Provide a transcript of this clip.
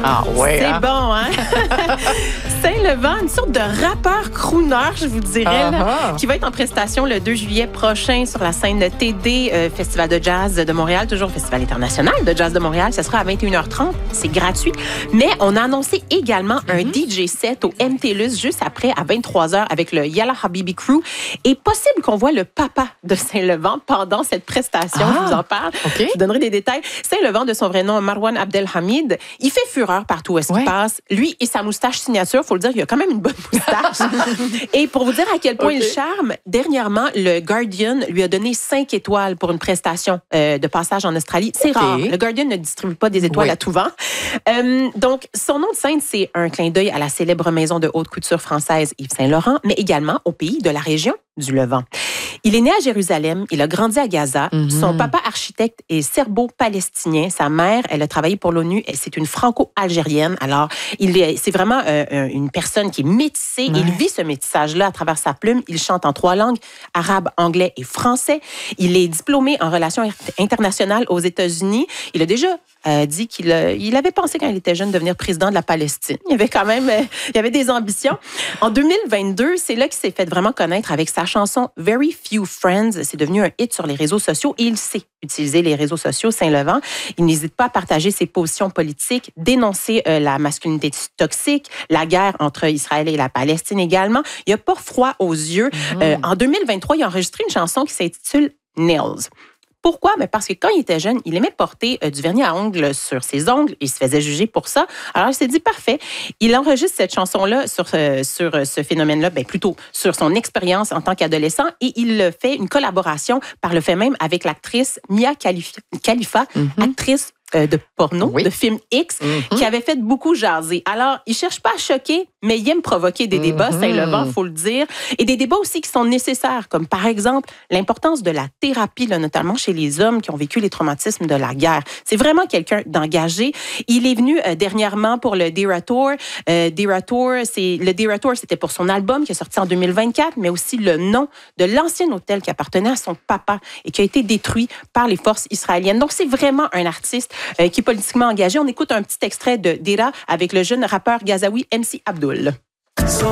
Ah ouais. C'est bon, hein? Saint-Levant, une sorte de rappeur crooner, je vous dirais, là, qui va être en prestation le 2 juillet prochain sur la scène de TD, Festival de jazz de Montréal, toujours Festival international de jazz de Montréal. Ça sera à 21h30. C'est gratuit. Mais on a annoncé également un DJ set au MTLUS juste après, à 23h, avec le Yalla Habibi Crew. Et possible qu'on voit le papa de Saint-Levant pendant cette prestation. Je vous en parle. Okay. Je vous donnerai des détails. Saint-Levant, de son vrai nom, Marwan Abdelhamid, il fait fureur partout où est-ce qu'il passe. Lui et sa moustache signature, faut le dire, il a quand même une bonne moustache. Et pour vous dire à quel point il charme, dernièrement, le Guardian lui a donné 5 étoiles pour une prestation de passage en Australie. C'est rare. Le Guardian ne distribue pas des étoiles à tout vent. Donc, son nom de scène, c'est un clin d'œil à la célèbre maison de haute couture française Yves Saint-Laurent, mais également au pays de la région du Levant. Il est né à Jérusalem, il a grandi à Gaza. Son papa architecte est serbo-palestinien. Sa mère, elle a travaillé pour l'ONU. C'est une franco-algérienne. Alors, c'est vraiment une personne qui est métissée. Il vit ce métissage-là à travers sa plume. Il chante en 3 langues, arabe, anglais et français. Il est diplômé en relations internationales aux États-Unis. Il a déjà dit qu'il avait pensé quand il était jeune devenir président de la Palestine. Il avait des ambitions. En 2022, c'est là qu'il s'est fait vraiment connaître avec sa chanson Very Few Friends. C'est devenu un hit sur les réseaux sociaux et il sait utiliser les réseaux sociaux, Saint-Levant. Il n'hésite pas à partager ses positions politiques, dénoncer la masculinité toxique, la guerre entre Israël et la Palestine également. Il n'a pas froid aux yeux. En 2023, il a enregistré une chanson qui s'intitule Nails. Pourquoi? Mais parce que quand il était jeune, il aimait porter du vernis à ongles sur ses ongles. Il se faisait juger pour ça. Alors, il s'est dit, parfait. Il enregistre cette chanson-là sur ce phénomène-là, plutôt sur son expérience en tant qu'adolescent. Et il fait une collaboration par le fait même avec l'actrice Mia Khalifa, actrice de porno, de film X, qui avait fait beaucoup jaser. Alors, il cherche pas à choquer, mais il aime provoquer des débats, Saint-Levant, faut le dire, et des débats aussi qui sont nécessaires, comme par exemple l'importance de la thérapie, là, notamment chez les hommes qui ont vécu les traumatismes de la guerre. C'est vraiment quelqu'un d'engagé. Il est venu dernièrement pour le Dira Tour. Dira Tour, c'était pour son album qui est sorti en 2024, mais aussi le nom de l'ancien hôtel qui appartenait à son papa et qui a été détruit par les forces israéliennes. Donc, c'est vraiment un artiste qui est politiquement engagé. On écoute un petit extrait de Dira avec le jeune rappeur gazaoui MC Abdul.